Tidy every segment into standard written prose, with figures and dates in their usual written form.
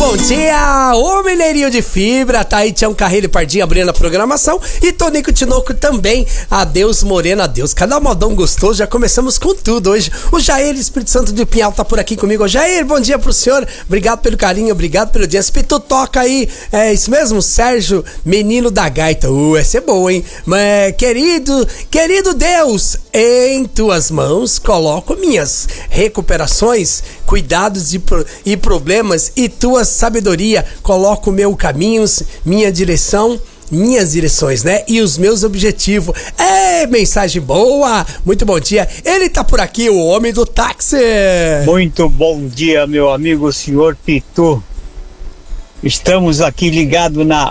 bom dia! Ô Mineirinho de Fibra, tá aí Tião Carreiro e Pardinho abrindo a programação e Tonico Tinoco também. Adeus Morena, adeus. Cada modão gostoso, já começamos com tudo hoje. O Jair Espírito Santo de Pinhal tá por aqui comigo. Ô Jair, bom dia pro senhor, obrigado pelo carinho, obrigado pelo dia. Pitu toca aí, é isso mesmo? Sérgio, menino da gaita. Essa é boa, hein? Mas, querido Deus, em tuas mãos coloco minhas recuperações, cuidados e problemas e tua sabedoria. Coloco meu caminhos, minha direção, minhas direções, né? E os meus objetivos. É, mensagem boa! Muito bom dia. Ele tá por aqui, o homem do táxi. Muito bom dia, meu amigo senhor Pitu. Estamos aqui ligados na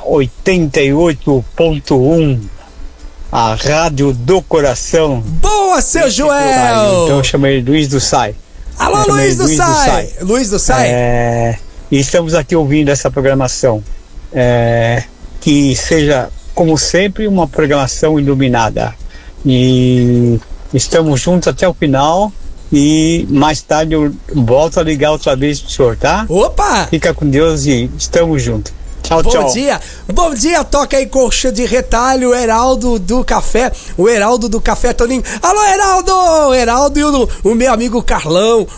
88.1, a rádio do coração. Boa, seu Joel! Então eu chamei Luiz do Sai. Alô, Luiz do Sai! Luiz do Sai? E estamos aqui ouvindo essa programação. Que seja, como sempre, uma programação iluminada. E estamos juntos até o final. E mais tarde eu volto a ligar outra vez pro senhor, tá? Opa! Fica com Deus e estamos juntos. Tchau, tchau. Bom dia, toca aí coxa de retalho, Heraldo do Café, o Heraldo do Café Toninho. Alô, Heraldo! Heraldo e o meu amigo Carlão,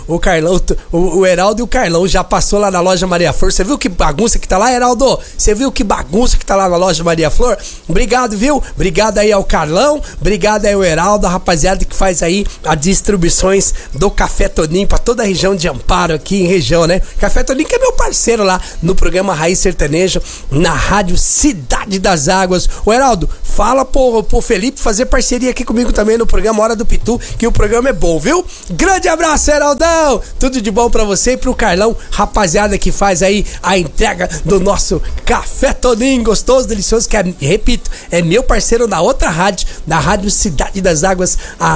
o Heraldo e o Carlão já passou lá na loja Maria Flor. Você viu que bagunça que tá lá, Heraldo? Você viu que bagunça que tá lá na loja Maria Flor? Obrigado, viu? Obrigado aí ao Carlão, obrigado aí ao Heraldo, a rapaziada que faz aí as distribuições do Café Toninho pra toda a região de Amparo aqui em região, né? Café Toninho que é meu parceiro lá no programa Raiz Sertanejo, na rádio Cidade das Águas. O Heraldo, fala pro Felipe fazer parceria aqui comigo também no programa Hora do Pitu, que o programa é bom, viu? Grande abraço, Heraldão! Tudo de bom pra você e pro Carlão, rapaziada que faz aí a entrega do nosso Café Toninho, gostoso, delicioso, que repito, é meu parceiro na outra rádio, na rádio Cidade das Águas,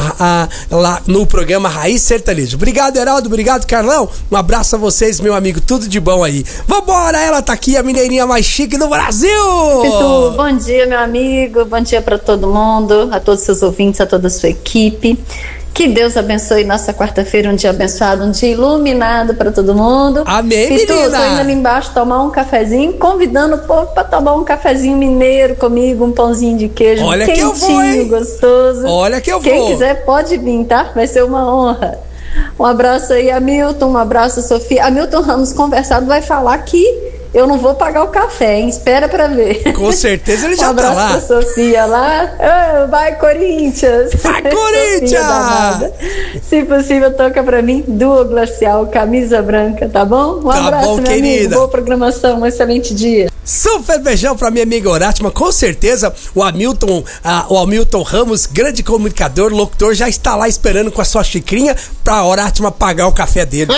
lá no programa Raiz Sertanejo. Obrigado, Heraldo, obrigado, Carlão, um abraço a vocês, meu amigo, tudo de bom aí. Vambora, ela tá aqui, a mineirinha mais chique do Brasil! Pitu, bom dia, meu amigo, bom dia pra todo mundo, a todos os seus ouvintes, a toda a sua equipe. Que Deus abençoe nossa quarta-feira, um dia abençoado, um dia iluminado pra todo mundo. Amém, Pitu, menina! tô indo ali embaixo tomar um cafezinho, convidando o povo pra tomar um cafezinho mineiro comigo, um pãozinho de queijo. Olha quentinho, que eu vou, hein? Gostoso. Olha que eu vou. Quem quiser pode vir, tá? Vai ser uma honra. Um abraço aí, Hamilton, um abraço, Sofia. Hamilton Ramos conversado vai falar que eu não vou pagar o café, hein? Espera pra ver. Com certeza ele já tá lá. Um abraço pra Sofia lá. Vai, Corinthians! Vai, Corinthians! Se possível, toca pra mim Duo Glacial, camisa branca, tá bom? Um abraço, bom, meu querida. amigo. Boa programação, um excelente dia. Super beijão pra minha amiga Horátima, com certeza o Hamilton Ramos, grande comunicador, locutor, já está lá esperando com a sua xicrinha pra Horátima pagar o café dele.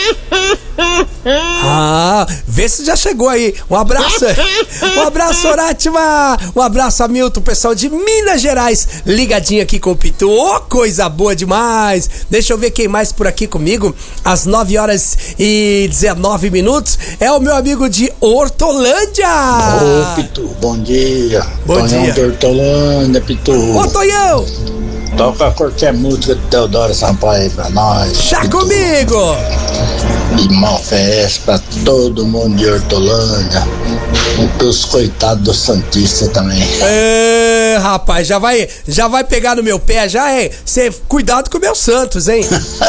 Vê se já chegou aí. Um abraço. Um abraço, Horátima. Um abraço, Hamilton, pessoal de Minas Gerais, ligadinho aqui com o Pitu. Coisa boa demais. Deixa eu ver quem mais por aqui comigo. Às 9h19 é o meu amigo de Hortolândia. Ô, Pitu, bom dia. Bom dia. De Hortolândia, Pitu. Ô, Tonhão. Toca qualquer música do Teodoro Sampaio aí pra nós. Chá Pitu. comigo. E mal festa pra todo mundo de Hortolândia. E pros coitados do Santista também. Rapaz, já vai pegar no meu pé, já, hein? Cê, cuidado com o meu Santos, hein?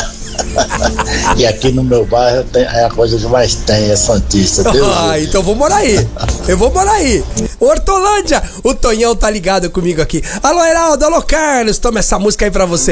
E aqui no meu bairro é a coisa que mais tem, é Santista. Então eu vou morar aí. Hortolândia, o Tonhão tá ligado comigo aqui. Alô, Heraldo, alô, Carlos, toma essa música aí pra você.